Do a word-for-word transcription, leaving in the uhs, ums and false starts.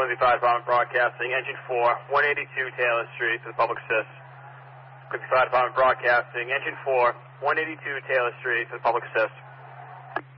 Quincy Fire Department Broadcasting, Engine four, one eighty-two Taylor Street to the public assist. Quincy Fire Department Broadcasting, Engine four, one eighty-two Taylor Street to the public assist.